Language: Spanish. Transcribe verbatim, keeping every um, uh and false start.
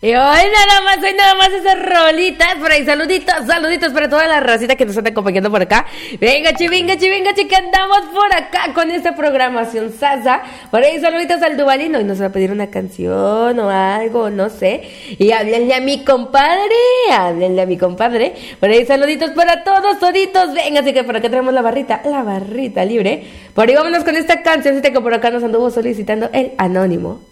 Y hoy nada más, hoy nada más esas rolitas por ahí. Saluditos, saluditos para toda la racita que nos está acompañando por acá. Venga, chi, venga, chi, venga, chi, que andamos por acá con esta programación sasa. Por ahí saluditos al Dubalino. Y nos va a pedir una canción o algo, no sé. Y háblenle a mi compadre, háblenle a mi compadre. Por ahí saluditos para todos, toditos. Venga, así que por acá tenemos la barrita, la barrita libre. Por ahí vámonos con esta canción que por acá nos anduvo solicitando el Anónimo.